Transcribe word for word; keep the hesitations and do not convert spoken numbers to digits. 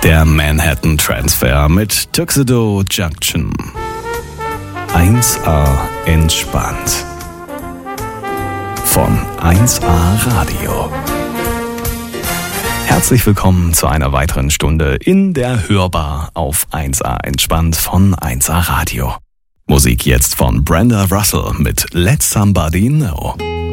Der Manhattan Transfer mit Tuxedo Junction. eins A entspannt. Von eins A Radio. Herzlich willkommen zu einer weiteren Stunde in der Hörbar auf eins A entspannt von eins A Radio. Musik jetzt von Brenda Russell mit Let Somebody Know.